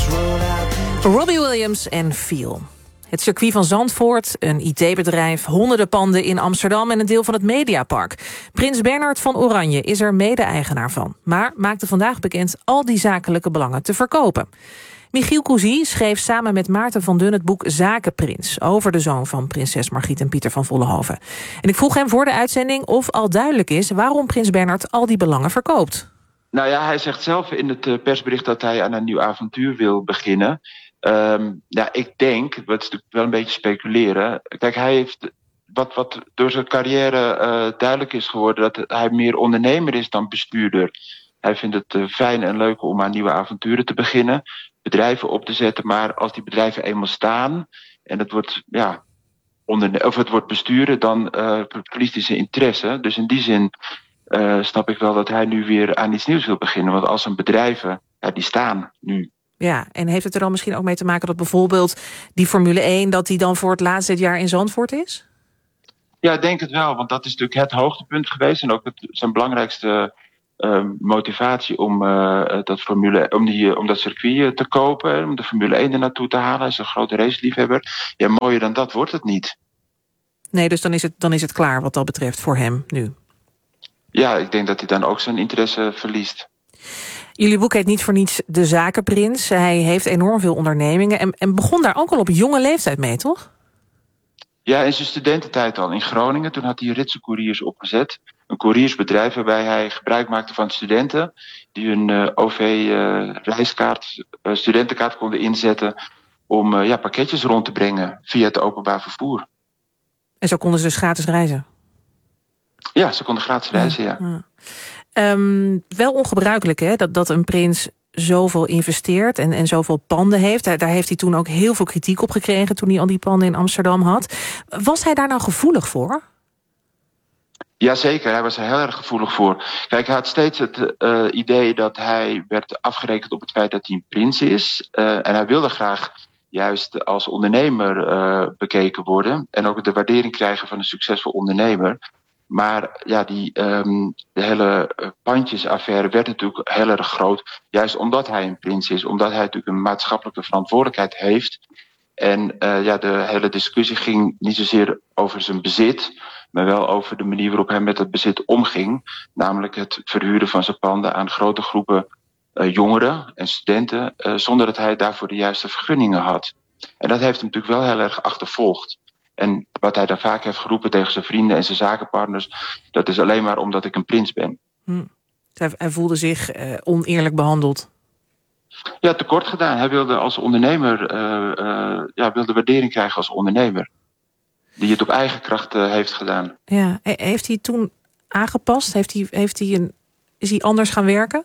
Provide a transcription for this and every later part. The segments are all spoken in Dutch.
Robbie Williams en Feel. Het circuit van Zandvoort, een IT-bedrijf, honderden panden in Amsterdam en een deel van het Mediapark. Prins Bernhard van Oranje is er mede-eigenaar van, maar maakte vandaag bekend al die zakelijke belangen te verkopen. Michiel Cousy schreef samen met Maarten van Dun het boek Zakenprins, over de zoon van prinses Margriet en Pieter van Vollenhoven. En ik vroeg hem voor de uitzending of al duidelijk is waarom prins Bernhard al die belangen verkoopt. Nou ja, hij zegt zelf in het persbericht dat hij aan een nieuw avontuur wil beginnen. Ik denk, dat is natuurlijk wel een beetje speculeren. Kijk, hij heeft wat door zijn carrière duidelijk is geworden, dat hij meer ondernemer is dan bestuurder. Hij vindt het fijn en leuk om aan nieuwe avonturen te beginnen, bedrijven op te zetten, maar als die bedrijven eenmaal staan en het wordt het wordt besturen, dan verliest hij zijn interesse. Dus in die zin snap ik wel dat hij nu weer aan iets nieuws wil beginnen. Want als zijn bedrijven, die staan nu. Ja, en heeft het er dan misschien ook mee te maken dat bijvoorbeeld die Formule 1... dat die dan voor het laatst dit jaar in Zandvoort is? Ja, ik denk het wel, want dat is natuurlijk het hoogtepunt geweest. En ook zijn belangrijkste motivatie om dat circuit te kopen. Om de Formule 1 er naartoe te halen. Hij is een grote raceliefhebber. Ja, mooier dan dat wordt het niet. Nee, dus dan is het klaar wat dat betreft voor hem nu. Ja, ik denk dat hij dan ook zijn interesse verliest. Jullie boek heet niet voor niets De Zakenprins. Hij heeft enorm veel ondernemingen en begon daar ook al op jonge leeftijd mee, toch? Ja, in zijn studententijd al in Groningen. Toen had hij Ritse Couriers opgezet. Een couriersbedrijf waarbij hij gebruik maakte van studenten die hun OV-reiskaart, studentenkaart konden inzetten om pakketjes rond te brengen via het openbaar vervoer. En zo konden ze dus gratis reizen? Ja, ze konden gratis reizen, ja. Wel ongebruikelijk, hè, dat een prins zoveel investeert en zoveel panden heeft. Daar heeft hij toen ook heel veel kritiek op gekregen toen hij al die panden in Amsterdam had. Was hij daar nou gevoelig voor? Jazeker, hij was er heel erg gevoelig voor. Kijk, hij had steeds het idee dat hij werd afgerekend op het feit dat hij een prins is. En hij wilde graag juist als ondernemer bekeken worden en ook de waardering krijgen van een succesvol ondernemer. Maar ja, de hele pandjesaffaire werd natuurlijk heel erg groot. Juist omdat hij een prins is. Omdat hij natuurlijk een maatschappelijke verantwoordelijkheid heeft. En de hele discussie ging niet zozeer over zijn bezit, maar wel over de manier waarop hij met het bezit omging. Namelijk het verhuren van zijn panden aan grote groepen jongeren en studenten, zonder dat hij daarvoor de juiste vergunningen had. En dat heeft hem natuurlijk wel heel erg achtervolgd. En wat hij daar vaak heeft geroepen tegen zijn vrienden en zijn zakenpartners, dat is alleen maar omdat ik een prins ben. Hij voelde zich oneerlijk behandeld. Ja, tekort gedaan. Hij wilde als ondernemer wilde waardering krijgen als ondernemer. Die het op eigen kracht heeft gedaan. Ja, heeft hij toen aangepast? Is hij anders gaan werken?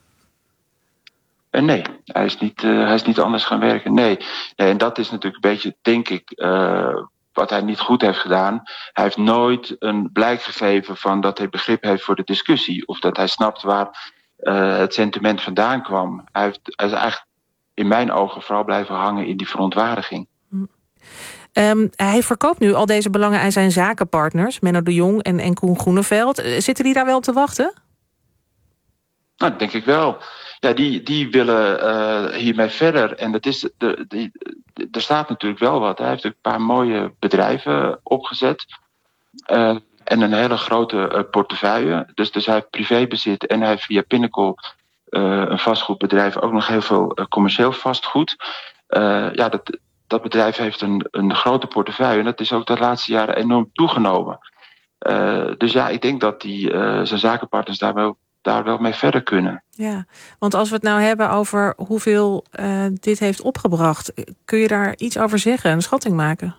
Nee, hij is niet anders gaan werken. Nee, en dat is natuurlijk een beetje, denk ik, wat hij niet goed heeft gedaan. Hij heeft nooit een blijk gegeven van dat hij begrip heeft voor de discussie. Of dat hij snapt waar het sentiment vandaan kwam. Hij is eigenlijk in mijn ogen vooral blijven hangen in die verontwaardiging. Hij verkoopt nu al deze belangen aan zijn zakenpartners, Menno de Jong en Koen Groeneveld. Zitten die daar wel op te wachten? Nou, dat denk ik wel. Ja, die willen hiermee verder. En dat is er staat natuurlijk wel wat. Hij heeft een paar mooie bedrijven opgezet. En een hele grote portefeuille. Dus hij heeft privébezit en hij heeft via Pinnacle, een vastgoedbedrijf, ook nog heel veel commercieel vastgoed. Dat bedrijf heeft een grote portefeuille. En dat is ook de laatste jaren enorm toegenomen. Dus ja, ik denk dat zijn zakenpartners daar wel mee verder kunnen. Ja, want als we het nou hebben over hoeveel dit heeft opgebracht, kun je daar iets over zeggen, een schatting maken?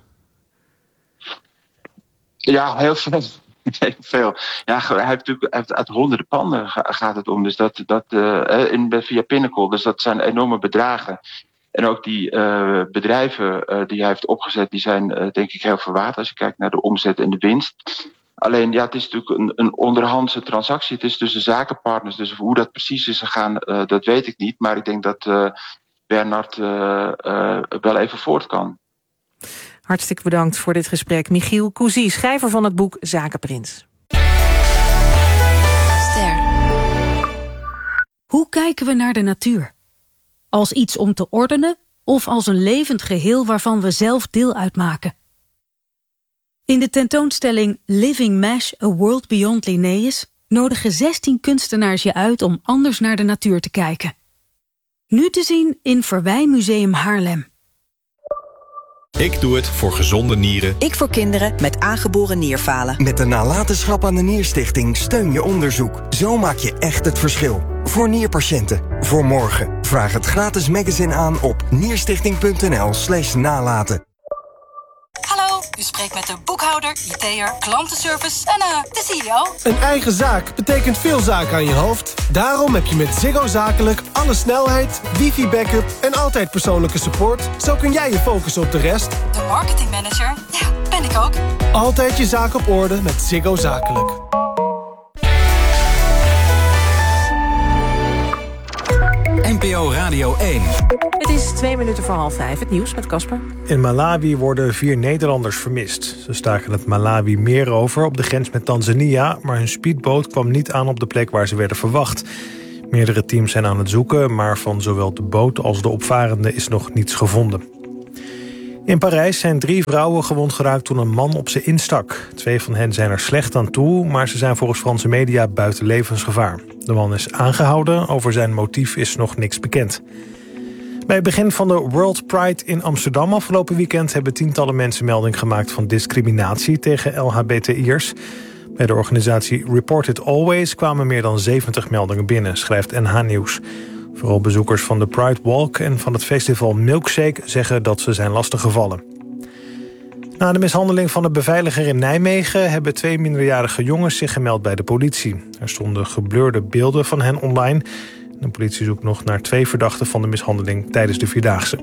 Ja, heel veel. Heel veel. Ja, hij heeft natuurlijk uit honderden panden gaat het om. Dus via Pinnacle, dus dat zijn enorme bedragen. En ook die bedrijven die hij heeft opgezet, die zijn denk ik heel veel waard als je kijkt naar de omzet en de winst. Alleen, ja, het is natuurlijk een onderhandse transactie. Het is tussen zakenpartners. Dus hoe dat precies is gegaan, dat weet ik niet. Maar ik denk dat Bernhard wel even voort kan. Hartstikke bedankt voor dit gesprek. Michiel Cousy, schrijver van het boek Zakenprins. Ster. Hoe kijken we naar de natuur? als iets om te ordenen of als een levend geheel waarvan we zelf deel uitmaken. In de tentoonstelling Living Mesh, A World Beyond Linnaeus nodigen 16 kunstenaars je uit om anders naar de natuur te kijken. Nu te zien in Verwijmuseum Haarlem. Ik doe het voor gezonde nieren. Ik voor kinderen met aangeboren nierfalen. Met de nalatenschap aan de Nierstichting steun je onderzoek. Zo maak je echt het verschil. Voor nierpatiënten. Voor morgen. Vraag het gratis magazine aan op nierstichting.nl/nalaten. Hallo, u spreekt met de boekhouder, IT'er, klantenservice en de CEO. Een eigen zaak betekent veel zaken aan je hoofd. Daarom heb je met Ziggo Zakelijk alle snelheid, wifi-backup en altijd persoonlijke support. Zo kun jij je focussen op de rest. De marketingmanager, ja, ben ik ook. Altijd je zaak op orde met Ziggo Zakelijk. NPO Radio 1. Het is 5:02, het nieuws met Casper. In Malawi worden 4 Nederlanders vermist. Ze staken het Malawi-meer over op de grens met Tanzania, maar hun speedboot kwam niet aan op de plek waar ze werden verwacht. Meerdere teams zijn aan het zoeken, maar van zowel de boot als de opvarenden is nog niets gevonden. In Parijs zijn 3 vrouwen gewond geraakt toen een man op ze instak. 2 van hen zijn er slecht aan toe, maar ze zijn volgens Franse media buiten levensgevaar. De man is aangehouden, over zijn motief is nog niks bekend. Bij het begin van de World Pride in Amsterdam afgelopen weekend hebben tientallen mensen melding gemaakt van discriminatie tegen LHBTI'ers. Bij de organisatie Report It Always kwamen meer dan 70 meldingen binnen, schrijft NH Nieuws. Vooral bezoekers van de Pride Walk en van het festival Milkshake zeggen dat ze zijn lastiggevallen. Na de mishandeling van de beveiliger in Nijmegen hebben 2 minderjarige jongens zich gemeld bij de politie. Er stonden geblurde beelden van hen online. De politie zoekt nog naar 2 verdachten van de mishandeling tijdens de Vierdaagse.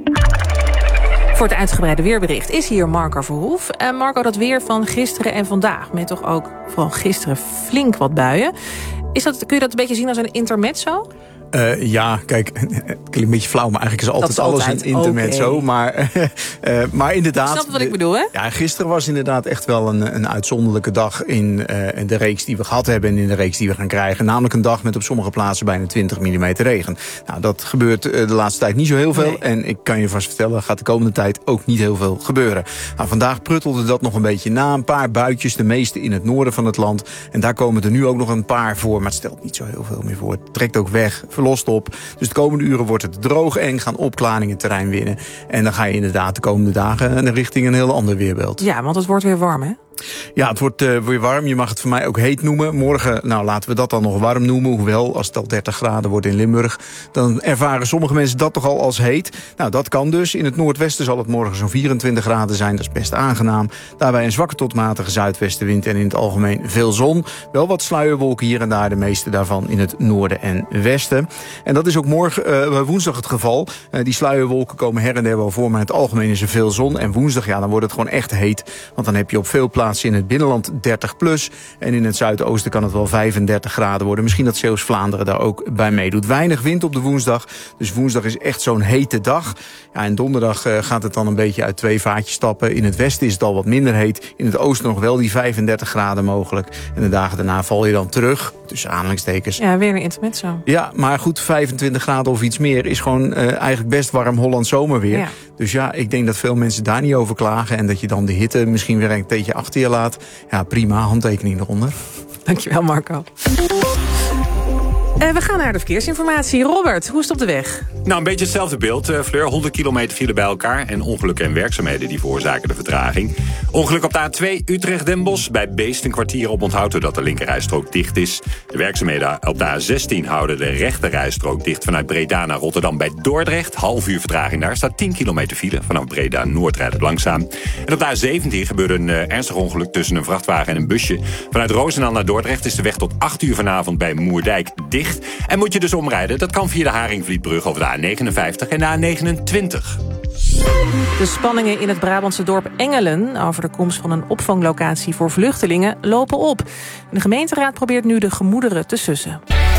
Voor het uitgebreide weerbericht is hier Marco Verhoef. Marco, dat weer van gisteren en vandaag, met toch ook vooral gisteren flink wat buien. Kun je dat een beetje zien als een intermezzo? Ja, kijk, het klinkt een beetje flauw, maar eigenlijk is altijd alles een intermezzo. Okay. Maar inderdaad... Snap wat ik bedoel, hè? Ja, gisteren was inderdaad echt wel een uitzonderlijke dag in de reeks die we gehad hebben en in de reeks die we gaan krijgen. Namelijk een dag met op sommige plaatsen bijna 20 mm regen. Nou, dat gebeurt de laatste tijd niet zo heel veel. Nee. En ik kan je vast vertellen, gaat de komende tijd ook niet heel veel gebeuren. Nou, vandaag pruttelde dat nog een beetje na. Een paar buitjes, de meeste in het noorden van het land. En daar komen er nu ook nog een paar voor, maar het stelt niet zo heel veel meer voor. Het trekt ook weg, verlost op. Dus de komende uren wordt het droog en gaan opklaringen terrein winnen. En dan ga je inderdaad de komende dagen richting een heel ander weerbeeld. Ja, want het wordt weer warm, hè? Ja, het wordt weer warm. Je mag het voor mij ook heet noemen. Morgen, nou laten we dat dan nog warm noemen. Hoewel, als het al 30 graden wordt in Limburg, dan ervaren sommige mensen dat toch al als heet. Nou, dat kan dus. In het noordwesten zal het morgen zo'n 24 graden zijn. Dat is best aangenaam. Daarbij een zwakke tot matige zuidwestenwind en in het algemeen veel zon. Wel wat sluierwolken hier en daar, de meeste daarvan in het noorden en westen. En dat is ook morgen, woensdag het geval. Die sluierwolken komen her en der wel voor, maar in het algemeen is er veel zon. En woensdag, ja, dan wordt het gewoon echt heet. Want dan heb je op veel plaatsen in het binnenland 30 plus. En in het zuidoosten kan het wel 35 graden worden. Misschien dat Zeeuws-Vlaanderen daar ook bij meedoet. Weinig wind op de woensdag. Dus woensdag is echt zo'n hete dag. Ja, en donderdag gaat het dan een beetje uit 2 vaatjes stappen. In het westen is het al wat minder heet. In het oosten nog wel die 35 graden mogelijk. En de dagen daarna val je dan terug. Tussen aanhalingstekens. Ja, weer een intermezzo. Ja, maar goed, 25 graden of iets meer is gewoon eigenlijk best warm Hollands zomerweer. Ja. Dus ja, ik denk dat veel mensen daar niet over klagen. En dat je dan de hitte misschien weer een beetje achter je laat. Ja, prima, handtekening eronder. Dankjewel, Marco. We gaan naar de verkeersinformatie. Robert, hoe is het op de weg? Nou, een beetje hetzelfde beeld, Fleur. 100 kilometer file bij elkaar. En ongelukken en werkzaamheden die veroorzaken de vertraging. Ongeluk op de A2 Utrecht-Den Bosch. Bij Beest een kwartier op onthoud doordat de linkerrijstrook dicht is. De werkzaamheden op de A16 houden de rechterrijstrook dicht vanuit Breda naar Rotterdam bij Dordrecht. Half uur vertraging daar. Staat 10 kilometer file. Vanaf Breda-Noord rijdt het langzaam. En op de A17 gebeurde een ernstig ongeluk tussen een vrachtwagen en een busje. Vanuit Roosendaal naar Dordrecht is de weg tot 8 uur vanavond bij Moerdijk dicht. En moet je dus omrijden, dat kan via de Haringvlietbrug over de A59 en de A29. De spanningen in het Brabantse dorp Engelen over de komst van een opvanglocatie voor vluchtelingen lopen op. De gemeenteraad probeert nu de gemoederen te sussen.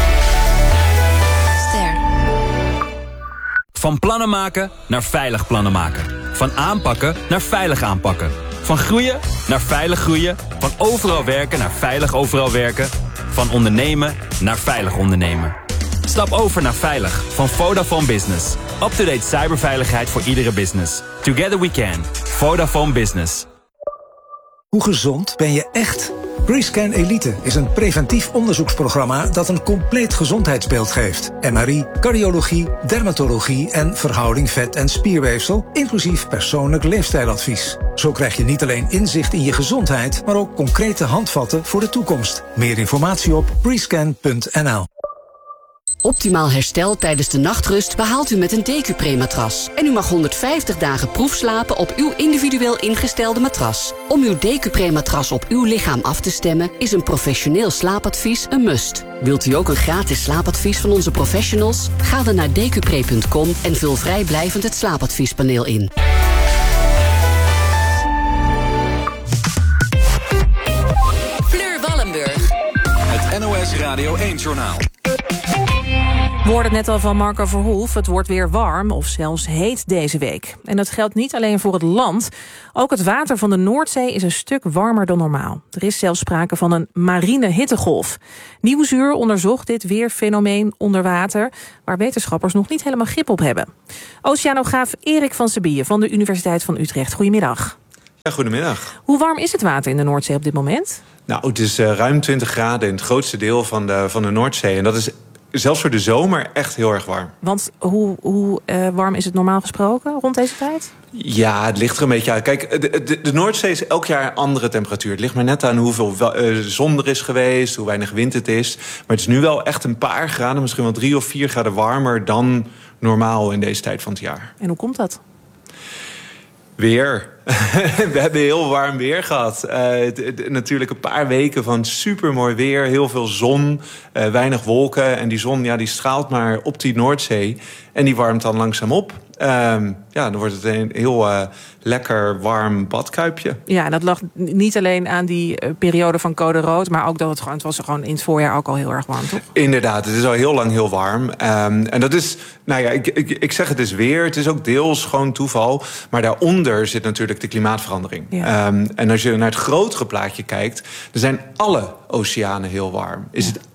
Van plannen maken naar veilig plannen maken. Van aanpakken naar veilig aanpakken. Van groeien naar veilig groeien. Van overal werken naar veilig overal werken. Van ondernemen naar veilig ondernemen. Stap over naar veilig van Vodafone Business. Up-to-date cyberveiligheid voor iedere business. Together we can. Vodafone Business. Hoe gezond ben je echt? Rescan Elite is een preventief onderzoeksprogramma dat een compleet gezondheidsbeeld geeft. MRI, cardiologie, dermatologie en verhouding vet- en spierweefsel, inclusief persoonlijk leefstijladvies. Zo krijg je niet alleen inzicht in je gezondheid, maar ook concrete handvatten voor de toekomst. Meer informatie op rescan.nl. Optimaal herstel tijdens de nachtrust behaalt u met een Decupre-matras. En u mag 150 dagen proefslapen op uw individueel ingestelde matras. Om uw Decupre-matras op uw lichaam af te stemmen is een professioneel slaapadvies een must. Wilt u ook een gratis slaapadvies van onze professionals? Ga dan naar decupre.com en vul vrijblijvend het slaapadviespaneel in. Fleur Wallenburg. Het NOS Radio 1-journaal. We hoorden het net al van Marco Verhoef. Het wordt weer warm of zelfs heet deze week. En dat geldt niet alleen voor het land. Ook het water van de Noordzee is een stuk warmer dan normaal. Er is zelfs sprake van een marine hittegolf. Nieuwsuur onderzocht dit weerfenomeen onder water, waar wetenschappers nog niet helemaal grip op hebben. Oceanograaf Erik van Sebille van de Universiteit van Utrecht. Goedemiddag. Ja, goedemiddag. Hoe warm is het water in de Noordzee op dit moment? Nou, het is ruim 20 graden in het grootste deel van de Noordzee. En dat is zelfs voor de zomer echt heel erg warm. Want hoe warm is het normaal gesproken rond deze tijd? Ja, het ligt er een beetje uit. Kijk, de Noordzee is elk jaar een andere temperatuur. Het ligt maar net aan hoeveel zon er is geweest, hoe weinig wind het is. Maar het is nu wel echt een paar graden, misschien wel 3 of 4 graden warmer dan normaal in deze tijd van het jaar. En hoe komt dat? Weer. We hebben heel warm weer gehad. Natuurlijk een paar weken van supermooi weer. Heel veel zon, weinig wolken. En die zon die straalt maar op die Noordzee. En die warmt dan langzaam op. Dan wordt het een heel lekker warm badkuipje. Ja, dat lag niet alleen aan die periode van code rood, maar ook dat het was gewoon in het voorjaar ook al heel erg warm, toch? Inderdaad, het is al heel lang heel warm. En dat is, ik zeg het is weer. Het is ook deels gewoon toeval. Maar daaronder zit natuurlijk de klimaatverandering. Ja. En als je naar het grotere plaatje kijkt, dan zijn alle oceanen heel warm. Is het